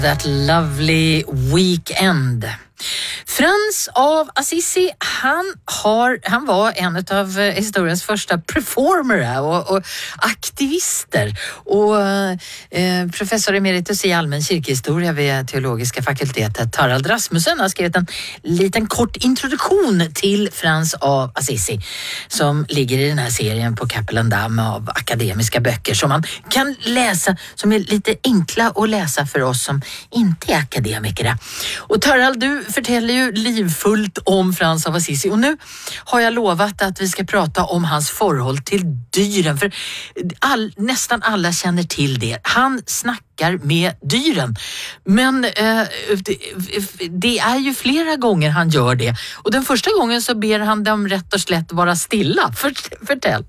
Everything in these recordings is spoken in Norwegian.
That lovely weekend. Frans av Assisi, han var en av historiens första performere och aktivister och professor emeritus i allmän kirkehistoria vid teologiska fakultetet Harald Rasmussen har skrivit en liten kort introduktion till Frans av Assisi som ligger i den här serien på Cappelen Damm av akademiska böcker som man kan läsa, som är lite enkla att läsa för oss som inte är akademiker. Och Harald, du förtäller ju livfullt om Frans av Assisi och nu har jag lovat att vi ska prata om hans förhåll till dyren, för nästan alla känner till det. Han snackar med dyren, men det är ju flera gånger han gör det, och den första gången så ber han dem rätt och slätt vara stilla. Fortell.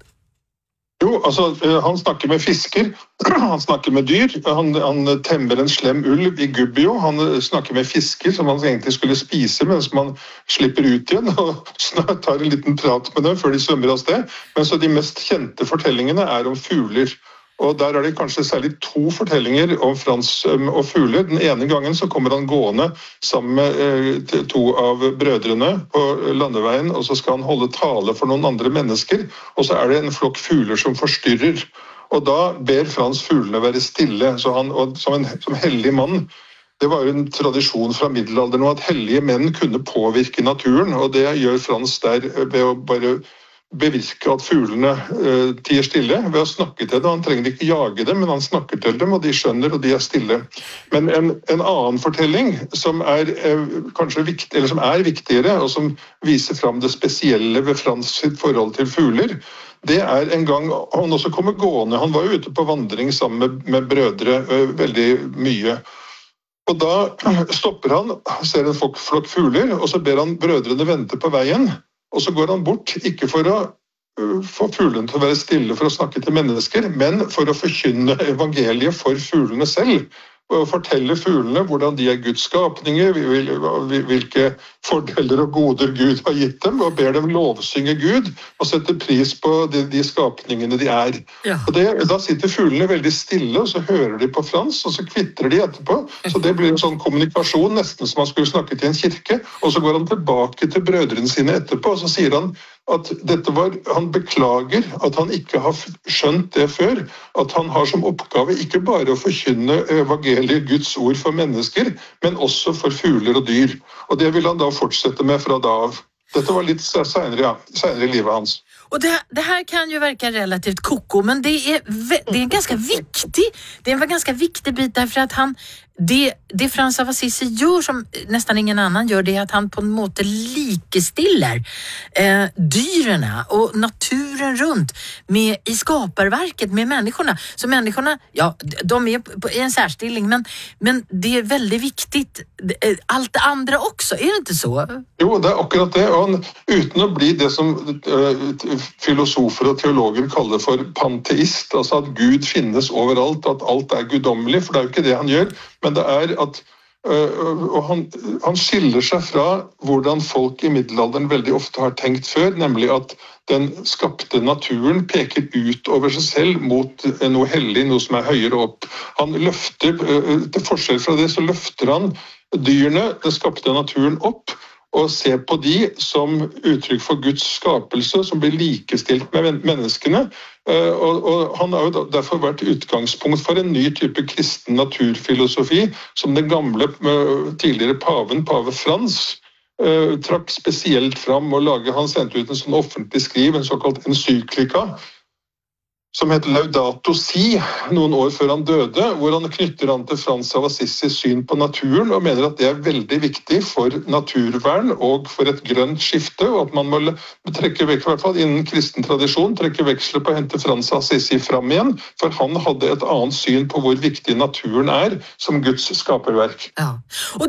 Jo, altså, han snakker med fisker, han snakker med dyr, han temmer en slem ulv i Gubbio, han snakker med fisker som han egentlig skulle spise, mens man slipper ut igjen, og tar en liten prat med dem før de svømmer av sted. Men så de mest kjente fortellingene er om fugler. Og der er det kanskje særlig to fortellinger om Frans og fugler. Den ene gangen så kommer han gående sammen med to av brødrene på landeveien, og så skal han holde tale for noen andre mennesker, og så er det en flokk fugler som forstyrrer. Og da ber Frans fuglene være stille, så han, som hellig mann. Det var jo en tradisjon fra middelalderen at hellige menn kunne påvirke naturen, og det gjør Frans der ved å bare bevirke at fuglene tier stille ved å snakke til dem. Han trenger ikke jage dem, men han snakker til dem, og de skjønner, og de er stille. Men en annen fortelling som er kanskje viktig, eller som er viktigere, og som viser fram det spesielle ved Frans sitt forhold til fugler, det er en gang han også kommer gående. Han var jo ute på vandring sammen med brødre veldig mye. Og da stopper han, ser en flokk fugler, og så ber han brødrene vente på veien. Og så går han bort, ikke for å få fuglene til å være stille for å snakke til mennesker, men for å forkynne evangeliet for fuglene selv, og fortelle fuglene hvordan de er Guds skapninger, hvilke fordeler og goder Gud har gitt dem, og ber dem lovsynge Gud og sette pris på de skapningene de er. Ja. Og da sitter fuglene veldig stille, og så hører de på Frans, og så kvittrer de etterpå. Så det blir en sånn kommunikasjon, nesten som han skulle snakke til en kirke, og så går han tilbake til brødrene sine etterpå, og så sier han at han beklager at han ikke har skjønt det før, at han har som oppgave ikke bare å forkynne evangeliet Guds ord for mennesker, men også for fugler og dyr. Og det vil han da fortsette med fra da av. Dette var litt senere i livet hans. Och det här kan ju verka relativt koko, men det är en ganska viktig bit därför att det Frans av Assisi gör som nästan ingen annan gör, det är att han på en måte likestiller dyrena och naturen runt i skaparverket med människorna. Så människorna, ja, de är i en särstilling, men det är väldigt viktigt allt det andra också, är det inte så? Jo, det är akkurat det, og han, uten å bli det som filosofer og teologer kaller for panteist, altså at Gud finnes overalt, at alt er gudommelig, for det er jo ikke det han gjør, men det er at han skiller seg fra hvordan folk i middelalderen veldig ofte har tenkt før, nemlig at den skapte naturen peker ut over seg selv mot noe hellig, noe som er høyere opp. Han løfter, til forskjell fra det, så løfter han dyrene, den skapte naturen opp, og se på de som uttrykk for Guds skapelse, som blir likestilt med menneskene. Og han har jo derfor vært utgangspunkt for en ny type kristen naturfilosofi, som den gamle tidligere pave Frans trakk spesielt fram, og han sendte ut en sånn offentlig skriv, en såkalt encyklika, som heter Laudato Si, noen år før han døde, hvor han knytter an til Frans av Assisi syn på naturen, og mener at det er veldig viktig for naturvern og for et grønt skifte, og at man må trekke vekk, i hvert fall innen kristen tradisjon, trekke veksler på å hente Frans av Assisi fram igjen, for han hadde et annet syn på hvor viktig naturen er som Guds skaperverk. Ja, og